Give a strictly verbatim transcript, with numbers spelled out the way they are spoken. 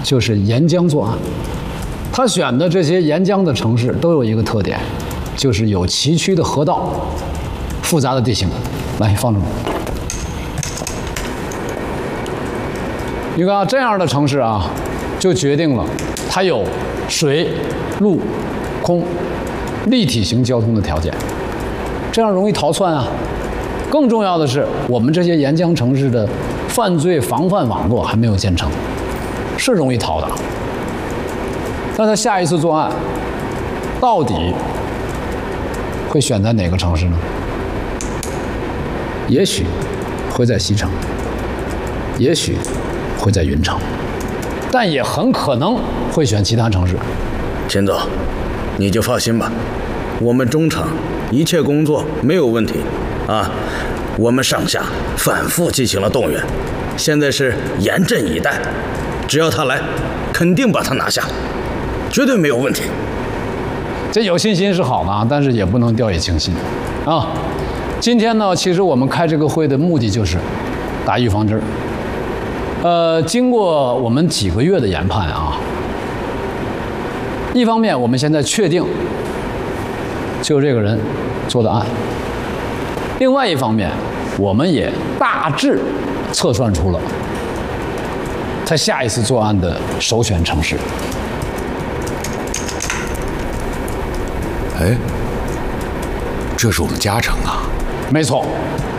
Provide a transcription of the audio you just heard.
就是沿江作案。他选的这些沿江的城市都有一个特点，就是有崎岖的河道、复杂的地形。来，放这儿。你看啊，这样的城市啊，就决定了它有水、陆、空立体型交通的条件，这样容易逃窜啊。更重要的是，我们这些沿江城市的犯罪防范网络还没有建成，是容易逃的。但他下一次作案，到底会选在哪个城市呢？也许会在西城，也许会在云城，但也很可能会选其他城市。 秦总，你就放心吧，我们中厂一切工作没有问题啊。我们上下反复进行了动员，现在是严阵以待，只要他来，肯定把他拿下，绝对没有问题。 这有信心是好的，但是也不能掉以轻心啊。今天呢，其实我们开这个会的目的就是打预防针。呃，经过我们几个月的研判啊，一方面我们现在确定就这个人做的案，另外一方面我们也大致测算出了他下一次作案的首选城市。 哎，这是我们嘉诚啊！ 没错，